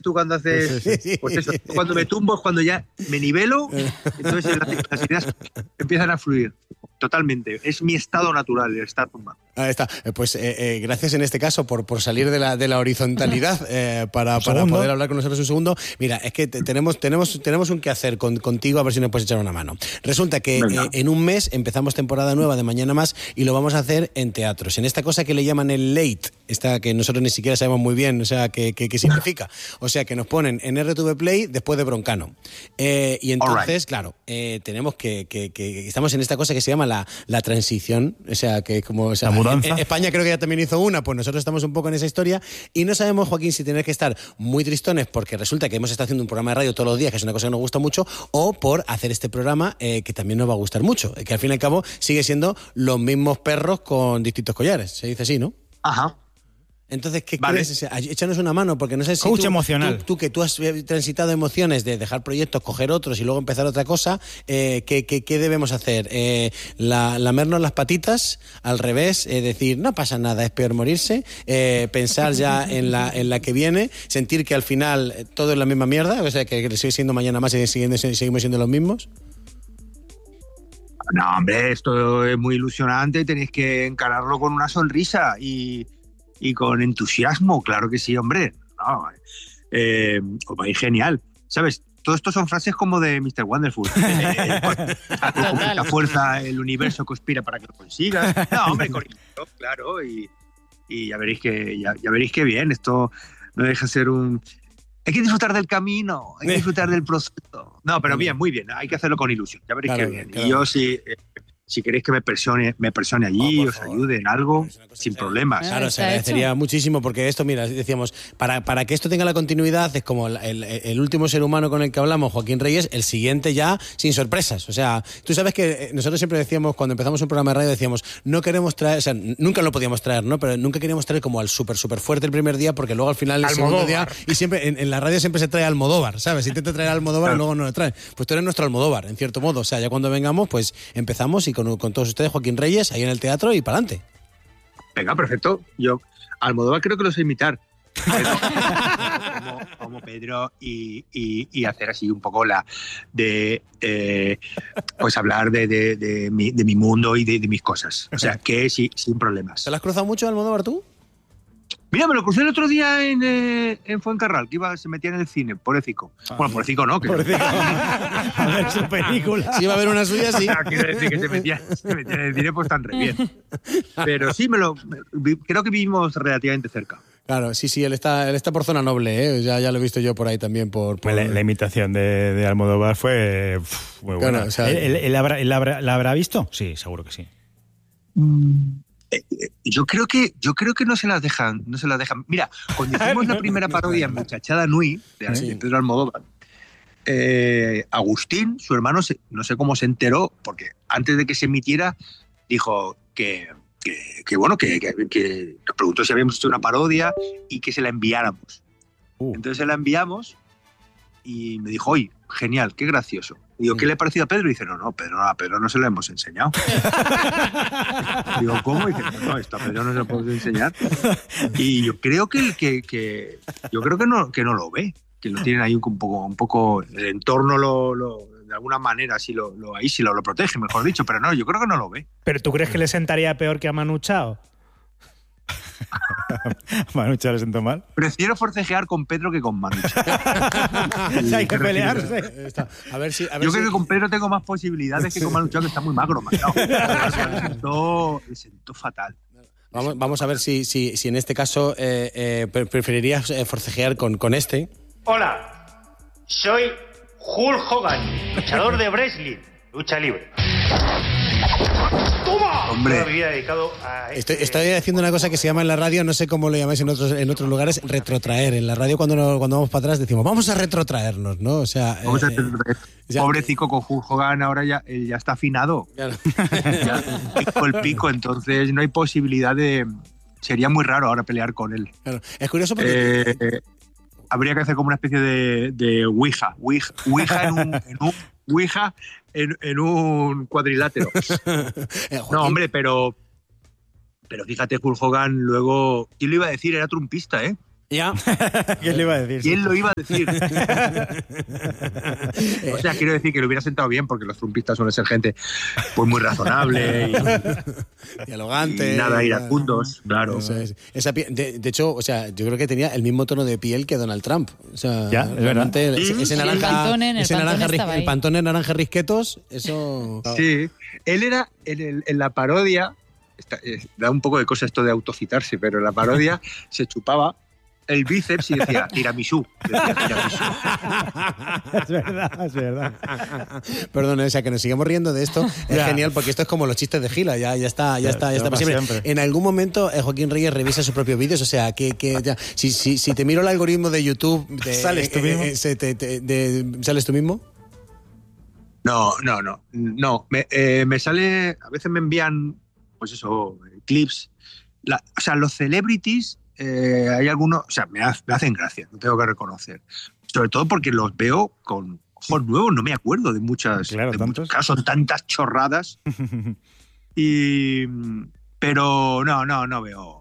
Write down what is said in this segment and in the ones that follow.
tú cuando haces... Pues eso, cuando me tumbo es cuando ya me nivelo, entonces las ideas empiezan a fluir. Totalmente. Es mi estado natural, el estar tumbado. Ahí está. Pues gracias en este caso por salir de la horizontalidad para poder hablar con nosotros un segundo. Mira, es que tenemos un quehacer contigo, a ver si nos puedes echar una mano. Resulta que en un mes empezamos temporada nueva de Mañana Más y lo vamos a hacer en teatros. En esta cosa que le llaman el late, esta que nosotros ni siquiera sabemos muy bien, o sea, qué significa. O sea, que nos ponen en RTV Play después de Broncano. Y entonces, claro, tenemos que estamos en esta cosa que se llama la transición, o sea, que como... O sea, la mudanza. En España creo que ya también hizo una, pues nosotros estamos un poco en esa historia y no sabemos, Joaquín, si tener que estar muy tristones porque resulta que hemos estado haciendo un programa de radio todos los días, que es una cosa que nos gusta mucho, o por hacer este programa que también nos va a gustar mucho, que al fin y al cabo sigue siendo los mismos perros con distintos collares, se dice así, ¿no? Ajá. Entonces, ¿qué crees? O sea, échanos una mano, porque no sé si coach emocional. Tú has transitado emociones de dejar proyectos, coger otros y luego empezar otra cosa, ¿qué debemos hacer? ¿Lamernos las patitas? Al revés, decir, no pasa nada, es peor morirse, pensar ya en la que viene, sentir que al final todo es la misma mierda, o sea, que sigue siendo Mañana Más y seguimos siendo los mismos. No, hombre, esto es muy ilusionante, tenéis que encararlo con una sonrisa y con entusiasmo, claro que sí, hombre. No, es genial, ¿sabes? Todo esto son frases como de Mr. Wonderful. La fuerza, el universo conspira para que lo consigas. No, hombre, claro, y ya veréis que bien, esto no deja de ser un... Hay que disfrutar del camino, hay que disfrutar del proceso. No, pero bien, muy bien, hay que hacerlo con ilusión, ya veréis que bien. Claro. Y yo si queréis que me presione allí, os ayude en algo, sin problemas. Claro, se agradecería muchísimo, porque esto, mira, decíamos, para que esto tenga la continuidad, es como el último ser humano con el que hablamos, Joaquín Reyes, el siguiente ya sin sorpresas. O sea, tú sabes que nosotros siempre decíamos, cuando empezamos un programa de radio, decíamos, no queremos traer, o sea, nunca lo podíamos traer, ¿no? Pero nunca queríamos traer como al súper fuerte el primer día, porque luego al final el segundo día, y siempre en la radio siempre se trae Almodóvar, ¿sabes? Intenta traer Almodóvar y luego no lo trae. Pues tú eres nuestro Almodóvar, en cierto modo. O sea, ya cuando vengamos, pues empezamos y con todos ustedes, Joaquín Reyes, ahí en el teatro y para adelante. Venga, perfecto. Yo Almodóvar creo que lo sé imitar. Como Pedro y hacer así un poco pues hablar de mi mundo y de mis cosas. O sea, que sin problemas. ¿Te lo has cruzado mucho, Almodóvar, tú? Mira, me lo crucé el otro día en Fuencarral, que se metía en el cine, pobrecito. Bueno, pobrecito no. A ver su película. Si iba a ver una suya, sí. Quiero decir que se metía en el cine, pues tan re bien. Pero sí, creo que vivimos relativamente cerca. Claro, sí, él está por zona noble, ¿eh? Ya lo he visto yo por ahí también. La imitación de Almodóvar fue muy buena. Claro, o sea, ¿Él la habrá visto? Sí, seguro que sí. Yo creo que no se las dejan. Mira, cuando hicimos la primera parodia en Muchachada Nui de Pedro Almodóvar, Agustín, su hermano, no sé cómo se enteró, porque antes de que se emitiera dijo que nos preguntó si habíamos hecho una parodia y que se la enviáramos. Entonces se la enviamos y me dijo, oye, genial, qué gracioso. Digo, ¿qué le ha parecido a Pedro? Y dice, no, a Pedro no se lo hemos enseñado. Digo, ¿cómo? Y dice, no, esto a Pedro no se lo podemos enseñar. Y yo creo que no lo ve, que lo tienen ahí un poco el entorno de alguna manera si lo protege, mejor dicho, pero no, yo creo que no lo ve. ¿Pero tú crees que le sentaría peor que a Manu Chao? Manu Chao le sentó mal. Prefiero forcejear con Pedro que con Manu Chao. Hay que pelearse. Yo creo que con Pedro tengo más posibilidades que con Manu Chao, que está muy magro, le sentó fatal. Vamos a ver si en este caso preferirías forcejear con este. Hola, soy Hulk Hogan, luchador de wrestling, lucha libre. ¡Toma! Hombre. Me había dedicado a Estoy haciendo una cosa que se llama en la radio, no sé cómo lo llamáis en otros lugares, retrotraer. En la radio cuando vamos para atrás decimos, vamos a retrotraernos, ¿no? O sea, pobrecito con Hulk Hogan, ahora ya está afinado. Claro. Ya picó el pico, entonces no hay posibilidad de... Sería muy raro ahora pelear con él. Claro. Es curioso porque... habría que hacer como una especie de Ouija en un cuadrilátero. No, hombre, pero fíjate, Hulk Hogan luego... ¿Quién lo iba a decir? Era trumpista, ¿eh? Ya. ¿Quién le iba a decir? ¿Quién lo iba a decir? O sea, quiero decir que lo hubiera sentado bien, porque los trumpistas suelen ser gente pues muy razonable y dialogante. Y nada iracundos, claro. De hecho, o sea, yo creo que tenía el mismo tono de piel que Donald Trump. O sea, ya, realmente ese naranja, el Pantone naranja risquetos, eso. Sí, él era en la parodia. Da un poco de cosa esto de autocitarse, pero en la parodia se chupaba el bíceps y decía tiramisú. Es verdad. Perdón, o sea, que nos sigamos riendo de esto es genial, porque esto es como los chistes de Gila, ya está para siempre. En algún momento Joaquín Reyes revisa sus propios vídeos, o sea, que ya, si te miro el algoritmo de YouTube, ¿sales tú mismo? ¿Sales tú mismo? No. Me sale, a veces me envían, pues eso, clips. O sea, los celebrities, hay algunos, o sea, me hacen gracia, no tengo que reconocer. Sobre todo porque los veo con ojos nuevos, no me acuerdo de muchos casos, son tantas chorradas. Pero no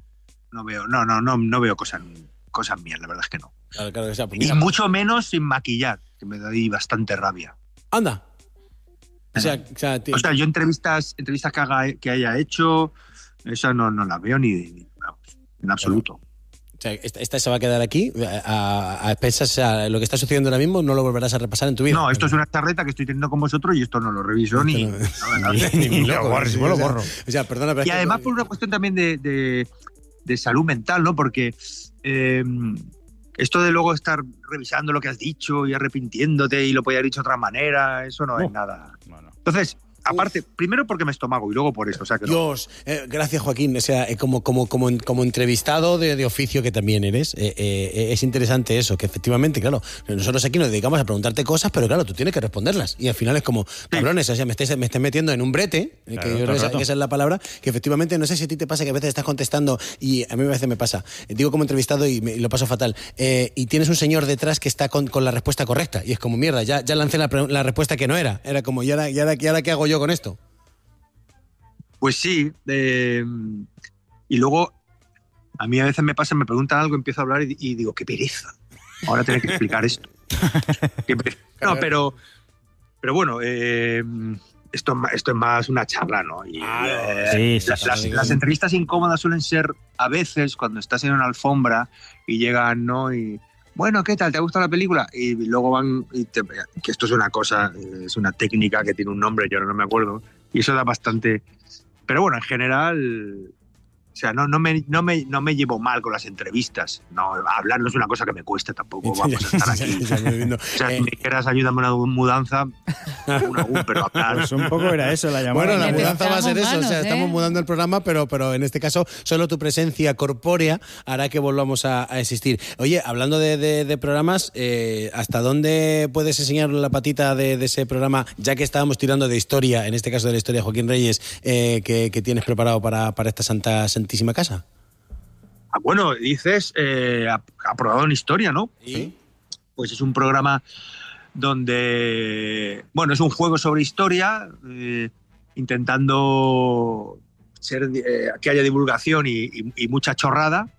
veo cosas mías, la verdad es que no. Claro, o sea, pues y mucho menos sin maquillar, que me da ahí bastante rabia. Anda. O sea, yo entrevistas que haya hecho, esa no las veo ni en absoluto. O sea, esta se va a quedar aquí a expensas, o sea, lo que está sucediendo ahora mismo no lo volverás a repasar en tu vida. No, esto es una charreta que estoy teniendo con vosotros y esto no lo reviso ni lo borro. O sea, perdona, pero y además por una cuestión también de salud mental, ¿no? Porque esto de luego estar revisando lo que has dicho y arrepintiéndote y lo podía haber dicho de otra manera, eso no es nada. No. Entonces, aparte, primero porque me estómago y luego por eso. O sea, que Dios, gracias Joaquín. O sea, como entrevistado de oficio que también eres, es interesante eso, que efectivamente, claro, nosotros aquí nos dedicamos a preguntarte cosas, pero claro, tú tienes que responderlas. Y al final es como, cabrones, o sea, me estáis metiendo en un brete, claro, que yo creo que esa es la palabra, que efectivamente, no sé si a ti te pasa que a veces estás contestando, y a mí a veces me pasa, digo como entrevistado y lo paso fatal, y tienes un señor detrás que está con la respuesta correcta, y es como, mierda, ya lancé la respuesta que no era como, ¿y ahora qué hago yo con esto? Pues sí, y luego a mí a veces me pasa, me preguntan algo, empiezo a hablar y digo, qué pereza, ahora tener que explicar esto. No, pero bueno, esto es más una charla, ¿no? Y, las entrevistas incómodas suelen ser a veces cuando estás en una alfombra y llegan, ¿no? Y bueno, ¿qué tal? ¿Te ha gustado la película? Y luego van, que esto es una cosa, es una técnica que tiene un nombre, yo no me acuerdo, y eso da bastante. Pero bueno, en general, o sea, no me llevo mal con las entrevistas. No, hablar no es una cosa que me cueste tampoco. Vamos a estar aquí. O sea, si me quieras ayúdame una mudanza, pero hablar. Pues un poco era eso la llamada. Bueno, la mudanza va a ser eso. O sea, estamos mudando el programa, pero en este caso, solo tu presencia corpórea hará que volvamos a existir. Oye, hablando de programas, ¿hasta dónde puedes enseñar la patita de ese programa, ya que estábamos tirando de historia, en este caso de la historia de Joaquín Reyes, que tienes preparado para esta santísima casa? Bueno, dices, aprobado en historia, ¿no? Sí. Pues es un programa donde, bueno, es un juego sobre historia, intentando que haya divulgación y mucha chorrada.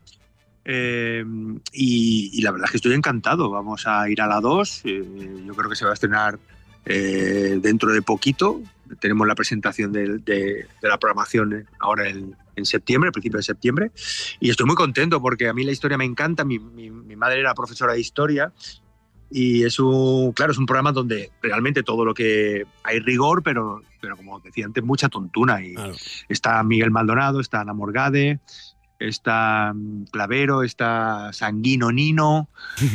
Y la verdad es que estoy encantado. Vamos a ir a la 2. Yo creo que se va a estrenar dentro de poquito. Tenemos la presentación de la programación ahora en septiembre, a principios de septiembre, y estoy muy contento porque a mí la historia me encanta. Mi madre era profesora de historia y es un programa donde realmente todo lo que hay rigor, pero como decía antes, mucha tontuna. Y claro. Está Miguel Maldonado, está Ana Morgade, está Clavero, está Sanguino Nino,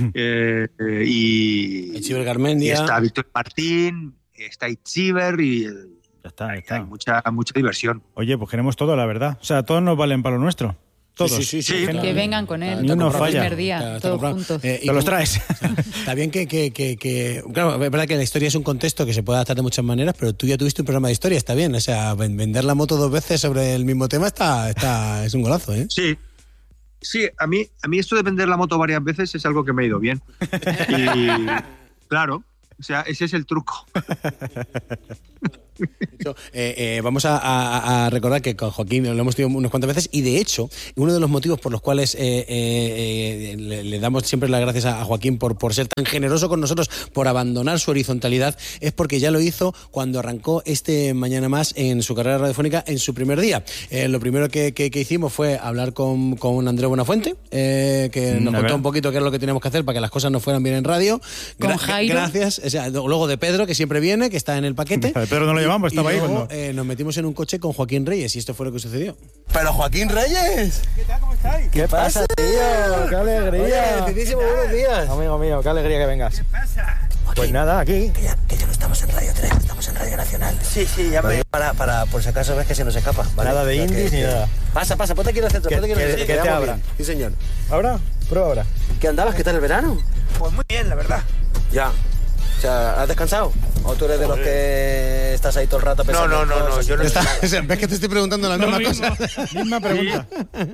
y Itziber Garmendia. Y está Víctor Martín, está Itziber y ya está. Hay mucha diversión. Oye, pues queremos todo, la verdad. O sea, todos nos valen para lo nuestro. Todos. Sí. Que vengan con él. Ni uno falla. El primer día, todos juntos. Te los traes. Está bien que claro, es verdad que la historia es un contexto que se puede adaptar de muchas maneras, pero tú ya tuviste un programa de historia, está bien. O sea, vender la moto 2 veces sobre el mismo tema es un golazo, ¿eh? Sí, a mí esto de vender la moto varias veces es algo que me ha ido bien. Y claro, o sea, ese es el truco. Vamos a recordar que con Joaquín lo hemos tenido unas cuantas veces y de hecho uno de los motivos por los cuales le damos siempre las gracias a Joaquín por ser tan generoso con nosotros, por abandonar su horizontalidad, es porque ya lo hizo cuando arrancó este Mañana Más en su carrera radiofónica en su primer día. Lo primero que hicimos fue hablar con Andreu Buenafuente, que nos contó un poquito qué es lo que teníamos que hacer para que las cosas nos fueran bien en radio. Con Jairo. Gracias. O sea, luego de Pedro, que siempre viene, que está en el paquete. De Pedro no lo llevamos, estaba ahí luego, cuando... nos metimos en un coche con Joaquín Reyes y esto fue lo que sucedió. ¡Pero Joaquín Reyes! ¿Qué tal? ¿Cómo estáis? ¿Qué pasa, tío? ¡Qué alegría! Oye, Buenos días. Amigo mío, qué alegría que vengas. ¿Qué pasa? Pues nada, aquí. Que ya no estamos en Radio 3, estamos en Radio Nacional. Sí, ya me... Para por si acaso ves que se nos escapa. ¿vale? Nada de indies ni nada. Pasa, ponte aquí en el centro, ponte aquí en el centro. Que te abra. Sí, señor. ¿Ahora? Prueba ahora. ¿Qué andabas? ¿Qué tal el verano? Pues muy bien, la verdad. Ya. O sea, ¿has descansado? ¿O tú eres de los que estás ahí todo el rato pensando? No, yo no estoy nada. O sea, ¿ves que te estoy preguntando la misma cosa? Misma pregunta.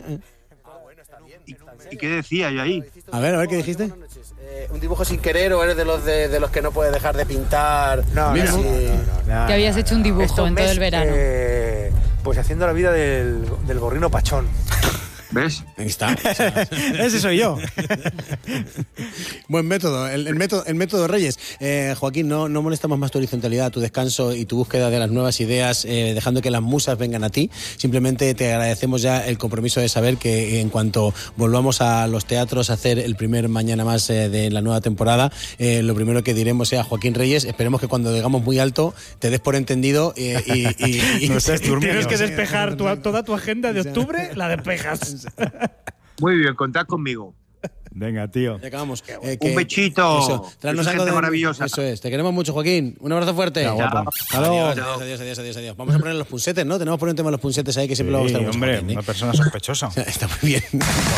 ¿Y qué decía yo ahí? A ver, ¿qué dijiste? ¿Un dibujo sin querer o eres de los que no puedes dejar de pintar? No. Que habías hecho un dibujo en todo el verano. Pues haciendo la vida del gorrino pachón. ¿Ves? Ahí está. Ese soy yo. Buen método, el método Reyes. Joaquín, no molestamos más tu horizontalidad, tu descanso y tu búsqueda de las nuevas ideas, dejando que las musas vengan a ti. Simplemente te agradecemos ya el compromiso de saber que en cuanto volvamos a los teatros a hacer el primer Mañana Más de la nueva temporada, lo primero que diremos sea Joaquín Reyes. Esperemos que cuando digamos muy alto te des por entendido y No estás durmiendo. Tienes que despejar toda tu agenda de octubre, la despejas. Muy bien, contad conmigo. Venga, tío. ya acabamos. Un pechito. Eso, tráenos Sois algo gente de maravillosa. Eso es. Te queremos mucho, Joaquín. Un abrazo fuerte. Ya, guapo. Adiós. Vamos a poner los punsetes, ¿no? Tenemos que poner un tema de los punsetes ahí que siempre lo vamos a estar hombre, Joaquín, una persona sospechosa. Está muy bien.